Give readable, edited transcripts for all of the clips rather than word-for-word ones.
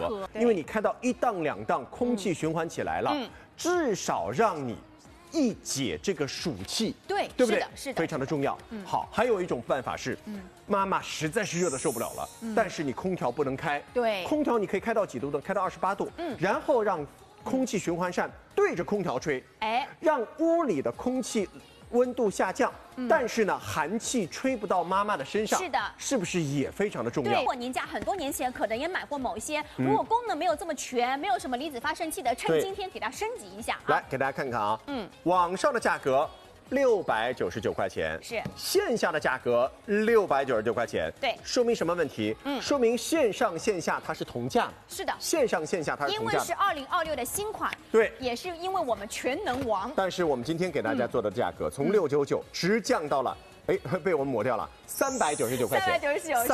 和，因为你看到1档2档空气循环起来了，至少让你一解这个暑气， 对不对？ 是的， 非常的重要。好，还有一种办法是，妈妈实在是热的受不了了，但是你空调不能开， 对， 空调你可以开到几度呢？开到28度，然后让空气循环扇对着空调吹，让屋里的空气温度下降，但是呢，寒气吹不到妈妈的身上， 是的， 是不是也非常的重要？ 如果您家很多年前可能也买过某一些，如果功能没有这么全，没有什么离子发生器的，趁今天给它升级一下啊！ 来给大家看看啊，网上的价格699块钱， 是线下的价格699块钱， 对， 说明什么问题？说明线上线下它是同价的， 是的， 线上线下它是同价的， 因为是2026的新款， 对， 也是因为我们全能王， 但是我们今天给大家做的价格从699直降到了，被我们抹掉了，399块钱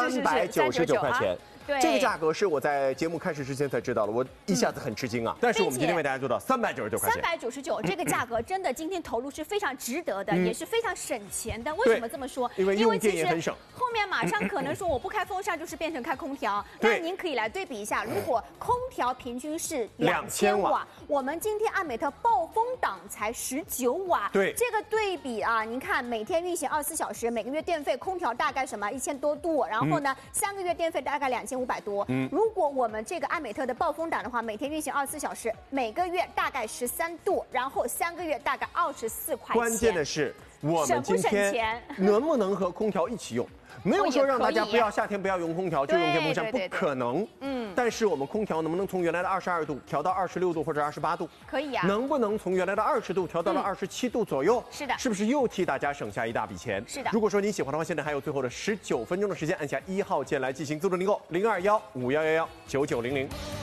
，399块钱。 对， 这个价格是我在节目开始之前才知道的，我一下子很吃惊啊！但是我们今天为大家做到399块钱 ，399这个价格真的今天投入是非常值得的，也是非常省钱的。为什么这么说？ 因为用电也很省。 后面马上可能说我不开风扇就是变成开空调，但您可以来对比一下，如果空调平均是2000瓦，我们今天爱美特暴风档才19瓦， 对， 这个对比啊，您看每天运行24小时，每个月电费空调大概什么1000多度，然后呢3个月电费大概2500多。如果我们这个爱美特的暴风档的话，每天运行24小时，每个月大概13度，然后3个月大概24块钱。 关键的是，我们今天能不能和空调一起用？没有说让大家不要夏天不要用空调，就用电风扇，不可能。但是我们空调能不能从原来的22度调到26度或者28度？ 可以啊。 能不能从原来的20度调到了27度左右？ 是的。 是不是又替大家省下一大笔钱？ 是的。 如果说你喜欢的话，现在还有最后的19分钟的时间，按下1号键来进行自助订购，0215119900。